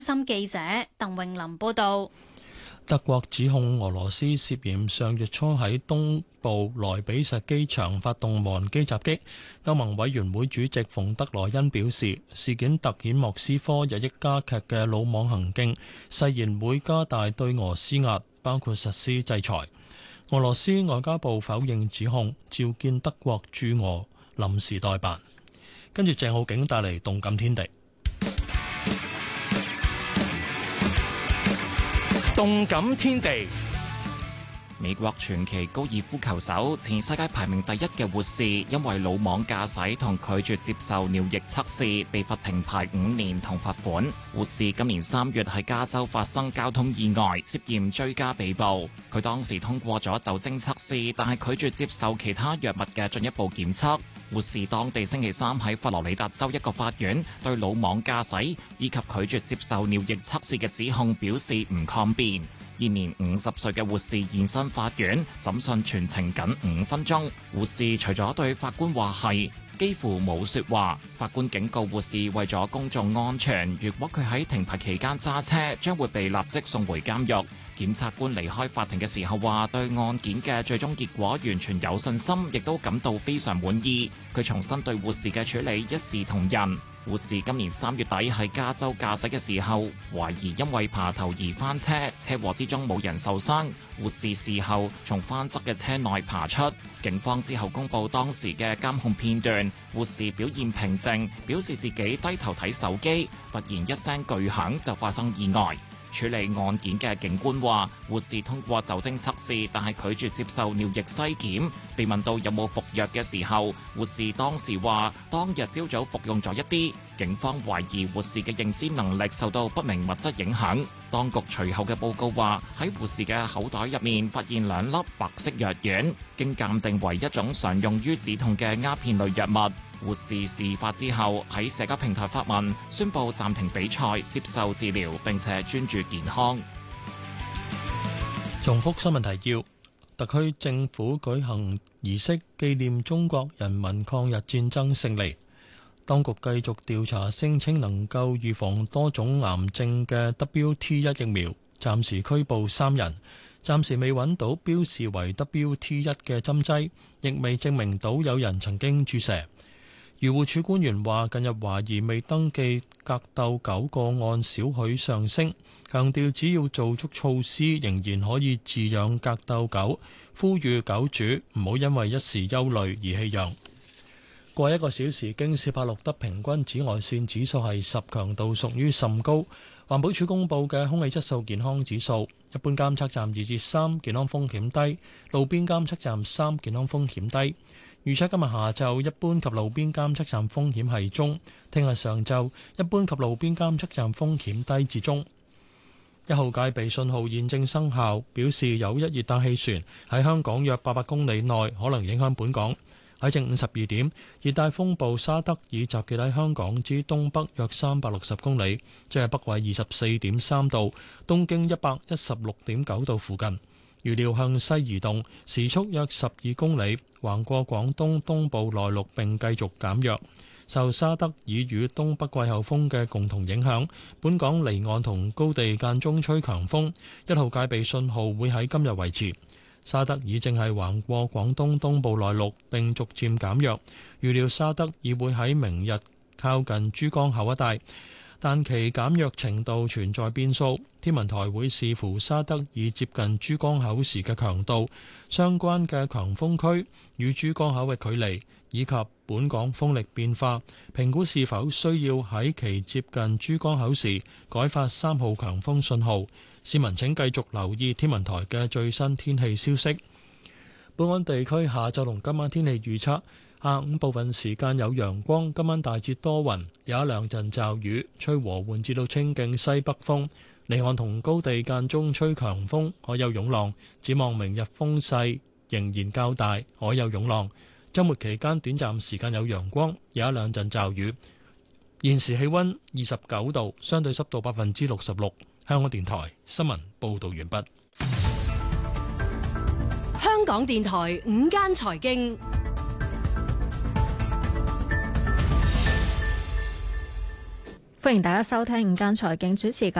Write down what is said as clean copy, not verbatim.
心記者鄧穎琳報道。 德國指控俄羅斯涉嫌上月初喺東部萊比錫機場發動無人機襲擊。歐盟委員會主席馮德萊恩表示，事件突顯莫斯科日益加劇嘅魯莽行徑，誓言會加大對俄施壓，包括實施制裁。俄羅斯外交部否認指控，召見德國駐俄臨時代辦。跟住鄭浩景帶嚟動感天地。 動感天地，美國傳奇高爾夫球手、前世界排名第一嘅活士，因為魯莽駕駛同拒絕接受尿液測試，被罰停牌5年同罰款。活士今年3月喺加州發生交通意外，涉嫌追加被捕。佢當時通過咗酒精測試，但係拒絕接受其他藥物嘅進一步檢測。活士當地星期三喺佛羅里達州一個法院對魯莽駕駛以及拒絕接受尿液測試嘅指控表示唔抗辯。現年50歲嘅活士現身法院，審訊全程僅5分鐘。活士除咗對法官話係，幾乎冇說話。法官警告活士為咗公眾安全，如果佢喺停牌期間揸車，將會被立即送回監獄。檢察官離開法庭嘅時候話，對案件嘅最終結果完全有信心，亦都感到非常滿意。佢重申對活士嘅處理一視同仁。活士今年3月底喺加州駕駛嘅時候，懷疑因為爬頭而翻車，車禍之中冇人受傷。活士事後從翻側嘅車內爬出，警方之後公布當時嘅監控片段。活士表現平靜，表示自己低頭睇手機，突然一聲巨響就發生意外。處理案件嘅警官話，活士通過酒精測試，但係拒絕接受尿液篩檢。被問到有冇服藥嘅時候，活士當時話當日朝早服用咗一啲。警方懷疑活士嘅認知能力受到不明物質影響。當局隨後嘅報告話，喺活士嘅口袋入面發現2粒白色藥丸，經鑑定為一種常用於止痛嘅鴉片類藥物。活士事發之後喺社交平台發文，宣布暫停比賽、接受治療，並且專注健康。 重複新聞提要：特區政府舉行儀式紀念中國人民抗日戰爭勝利。當局繼續調查聲稱能夠預防多種癌症嘅 WT1 疫苗，暫時拘捕3人，暫時未揾到標示為 WT1 嘅針劑，亦未證明到有人曾經注射。漁護署官員話，近日懷疑未登記格鬥狗個案少許上升，強調只要做足措施，仍然可以飼養格鬥狗，呼籲狗主唔好因為一時憂慮而棄養。過1個小時，京士柏錄得平均紫外線指數係10，強度屬於甚高。環保署公布嘅空氣質素健康指數，一般監測站2至3，健康風險低；路邊監測站3，健康風險低。預測今日下晝一般及路邊監測站風險係中，聽日上晝一般及路邊監測站風險低至中。1號戒備信號現正生效，表示有一熱帶氣旋喺香港約800公里內可能影響本港。喺正午12點，熱帶風暴沙德已集結喺香港之東北約360公里，即係北緯24.3度、東經116.9度附近。預料向西移動，時速約12公里，橫過廣東東部內陸並繼續減弱。受沙德以與東北季候風嘅共同影響，本港離岸同高地間中吹強風，1號戒備信號會喺今日維持。沙德爾正係橫過廣東東部內陸並逐漸減弱，預料沙德爾會喺明日靠近珠江口一帶，但其減弱程度存在變數。天文台會視乎沙德爾接近珠江口時嘅強度、相關嘅強風區與珠江口嘅距離，以及本港風力變化，評估是否需要喺其接近珠江口時改發3號強風信號。市民請繼續留意天文台嘅最新天氣消息。本港地區下晝同今晚天氣預測：下午部分時間有陽光，今晚大致多雲，有1兩陣驟雨，吹和緩至到清勁西北風。離岸同高地間中吹強風，可有湧浪。展望明日風勢仍然較大，可有湧浪。週末期間短暫時間有陽光，有1兩陣驟雨。現時氣溫29度，相對濕度66%。香港電台新聞報道完畢。 香港電台午間財經。 歡迎大家收聽午間財經，主持嘅